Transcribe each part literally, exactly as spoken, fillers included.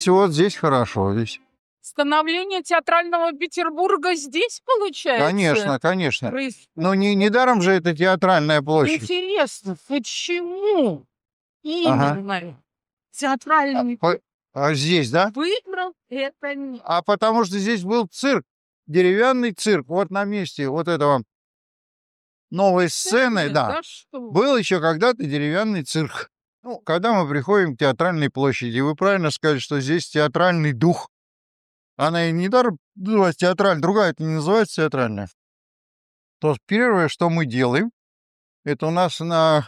Вот здесь хорошо, здесь. Становление театрального Петербурга здесь получается? Конечно, конечно. Проис- Но не, недаром же это театральная площадь. Интересно, почему Ага. именно театральный По- а здесь, да? выбрал это место? А потому что здесь был цирк, деревянный цирк, вот на месте вот этого новой сцены, да. Да что? Был еще когда-то деревянный цирк. Ну, когда мы приходим к театральной площади, вы правильно сказали, что здесь театральный дух. Она и недаром называется театральная, другая это не называется театральная. То первое, что мы делаем, это у нас на,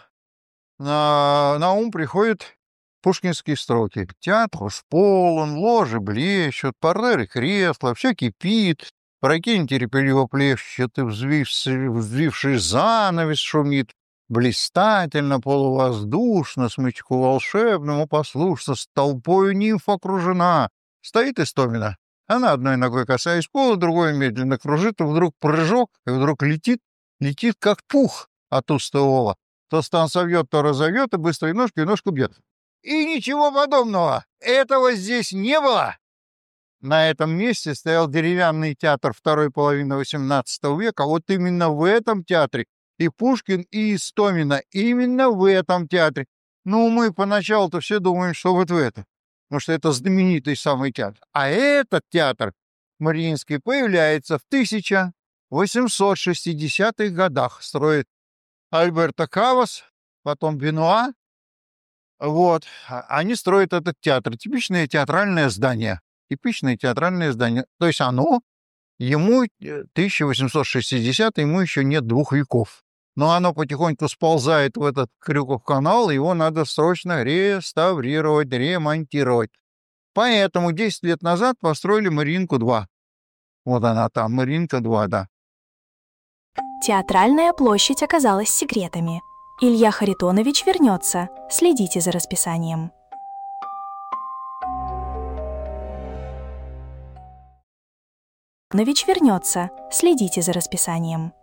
на, на ум приходят пушкинские строки. Театр уж полон, ложи блещут, партеры кресла, все кипит, прокинь терпеливо плещет, и взвивший, взвивший занавес шумит. Блистательно, полувоздушно, смычку волшебному послушно, с толпою нимф окружена. Стоит Истомина. Она одной ногой касаясь пола, другой медленно кружит, и вдруг прыжок, и вдруг летит, летит как пух от устового. То стан совьет, то разовьет, и быстрой ножкой ножку бьет. И ничего подобного. Этого здесь не было. На этом месте стоял деревянный театр второй половины восемнадцатого века. Вот именно в этом театре и Пушкин, и Истомина. Именно в этом театре. Ну, мы поначалу-то все думаем, что вот в этом. Потому что это знаменитый самый театр. А этот театр Мариинский появляется в тысяча восемьсот шестидесятых годах. Строит Альберто Кавас, потом Бенуа. Вот. Они строят этот театр. Типичное театральное здание. Типичное театральное здание. То есть оно, ему тысяча восемьсот шестидесятый, ему еще нет двух веков. Но оно потихоньку сползает в этот Крюков канал, его надо срочно реставрировать, ремонтировать. Поэтому десять лет назад построили Мариинку два. Вот она там, Мариинка два, да. Театральная площадь оказалась секретами. Илья Харитонович вернется. Следите за расписанием. Харитонович вернется. Следите за расписанием.